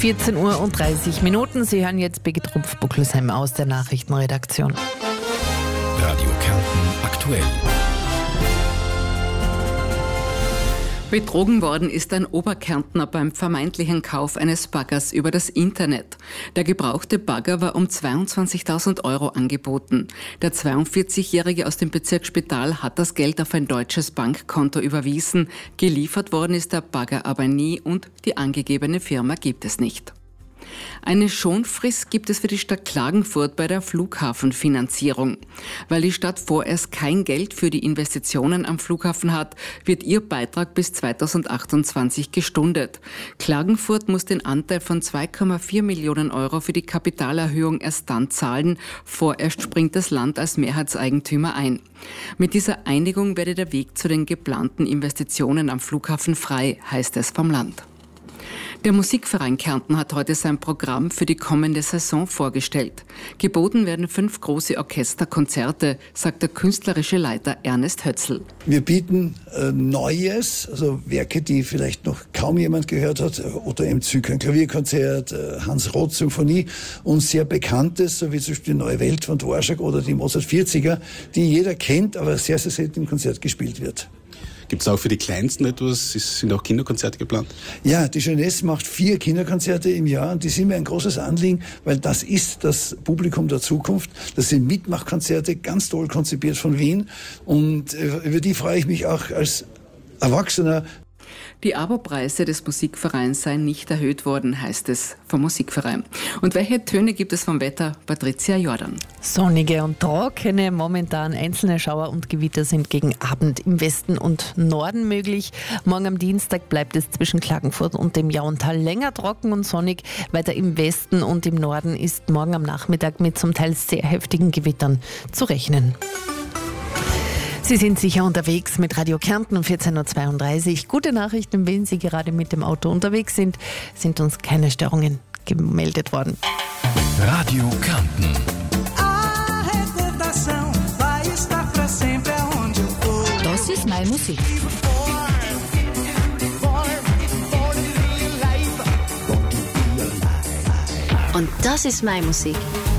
14:30 Uhr. Sie hören jetzt Birgit Rumpf-Buckelsheim aus der Nachrichtenredaktion. Radio Kärnten aktuell. Betrogen worden ist ein Oberkärntner beim vermeintlichen Kauf eines Baggers über das Internet. Der gebrauchte Bagger war um 22.000 € angeboten. Der 42-Jährige aus dem Bezirk Spital hat das Geld auf ein deutsches Bankkonto überwiesen. Geliefert worden ist der Bagger aber nie und die angegebene Firma gibt es nicht. Eine Schonfrist gibt es für die Stadt Klagenfurt bei der Flughafenfinanzierung. Weil die Stadt vorerst kein Geld für die Investitionen am Flughafen hat, wird ihr Beitrag bis 2028 gestundet. Klagenfurt muss den Anteil von 2,4 Millionen € für die Kapitalerhöhung erst dann zahlen. Vorerst springt das Land als Mehrheitseigentümer ein. Mit dieser Einigung werde der Weg zu den geplanten Investitionen am Flughafen frei, heißt es vom Land. Der Musikverein Kärnten hat heute sein Programm für die kommende Saison vorgestellt. Geboten werden 5 große Orchesterkonzerte, sagt der künstlerische Leiter Ernest Hötzl. Wir bieten Neues, also Werke, die vielleicht noch kaum jemand gehört hat, oder im Zyklon Klavierkonzert, Hans-Roth-Symphonie, und sehr Bekanntes, so wie zum Beispiel die Neue Welt von Dvorak oder die Mozart 40er, die jeder kennt, aber sehr, sehr selten im Konzert gespielt wird. Gibt es auch für die Kleinsten etwas? Sind auch Kinderkonzerte geplant? Ja, die Jeunesse macht 4 Kinderkonzerte im Jahr und die sind mir ein großes Anliegen, weil das ist das Publikum der Zukunft. Das sind Mitmachkonzerte, ganz toll konzipiert von Wien, und über die freue ich mich auch als Erwachsener. Die Abopreise des Musikvereins seien nicht erhöht worden, heißt es vom Musikverein. Und welche Töne gibt es vom Wetter? Patricia Jordan. Sonnige und trockene, momentan einzelne Schauer und Gewitter sind gegen Abend im Westen und Norden möglich. Morgen am Dienstag bleibt es zwischen Klagenfurt und dem Jauental länger trocken und sonnig. Weiter im Westen und im Norden ist morgen am Nachmittag mit zum Teil sehr heftigen Gewittern zu rechnen. Sie sind sicher unterwegs mit Radio Kärnten um 14:32 Uhr. Gute Nachrichten, wenn Sie gerade mit dem Auto unterwegs sind uns keine Störungen gemeldet worden. Radio Kärnten. Das ist meine Musik. Und das ist meine Musik.